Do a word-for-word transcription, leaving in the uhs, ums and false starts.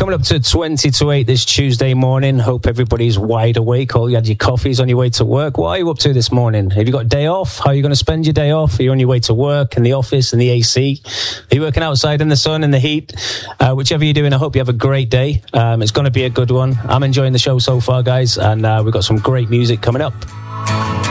coming up to twenty to eight this Tuesday morning. Hope everybody's wide awake. All you had your coffees on your way to work. What are you up to this morning? Have you got a day off? How are you going to spend your day off? Are you on your way to work, in the office, in the A C? Are you working outside in the sun, in the heat? Uh, whichever you're doing, I hope you have a great day. Um, it's going to be a good one. I'm enjoying the show so far, guys, and uh, we've got some great music coming up.